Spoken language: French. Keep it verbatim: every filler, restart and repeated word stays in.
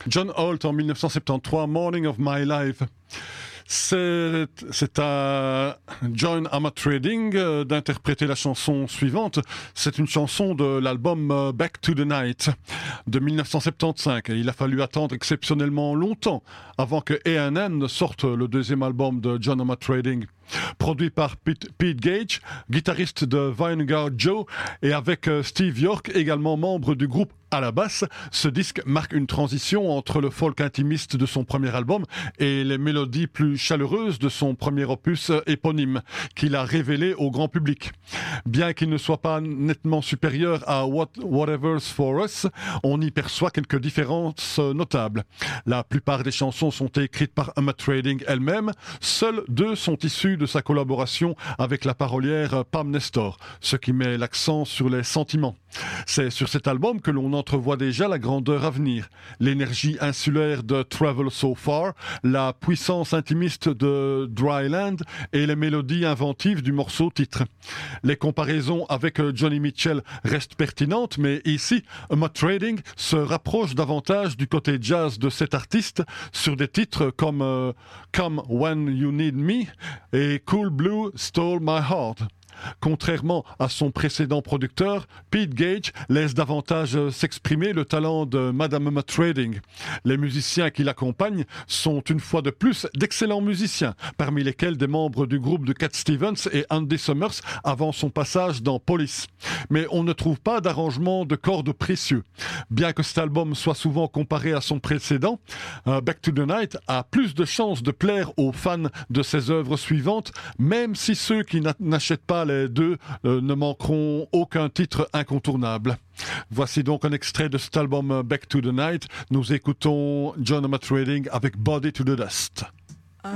John Holt en dix-neuf cent soixante-treize, Morning of My Life. C'est, c'est à John Armatrading euh, d'interpréter la chanson suivante. C'est une chanson de l'album euh, Back to the Night de dix-neuf cent soixante-quinze. Et il a fallu attendre exceptionnellement longtemps avant que A and M ne sorte le deuxième album de John Armatrading. Produit par Pete, Pete Gage, guitariste de Vinegar Joe, et avec euh, Steve York, également membre du groupe à la basse. Ce disque marque une transition entre le folk intimiste de son premier album et les mélodies plus chaleureuses de son premier opus éponyme, qu'il a révélé au grand public. Bien qu'il ne soit pas nettement supérieur à What, Whatever's For Us, on y perçoit quelques différences notables. La plupart des chansons sont écrites par Armatrading elle-même. Seules deux sont issues de sa collaboration avec la parolière Pam Nestor, ce qui met l'accent sur les sentiments. C'est sur cet album que l'on entrevoit déjà la grandeur à venir, l'énergie insulaire de Travel So Far, la puissance intimiste de Dry Land et les mélodies inventives du morceau titre. Les comparaisons avec Johnny Mitchell restent pertinentes, mais ici, Armatrading se rapproche davantage du côté jazz de cet artiste sur des titres comme euh, Come When You Need Me et Cool Blue Stole My Heart. Contrairement à son précédent producteur, Pete Gage laisse davantage s'exprimer le talent de Madame Armatrading. Les musiciens qui l'accompagnent sont une fois de plus d'excellents musiciens, parmi lesquels des membres du groupe de Cat Stevens et Andy Summers avant son passage dans Police. Mais on ne trouve pas d'arrangement de cordes précieux. Bien que cet album soit souvent comparé à son précédent, euh, Back to the Night a plus de chances de plaire aux fans de ses œuvres suivantes, même si ceux qui n'achètent pas les deux euh, ne manqueront aucun titre incontournable. Voici donc un extrait de cet album Back to the Night. Nous écoutons John Armatrading avec Body to the Dust.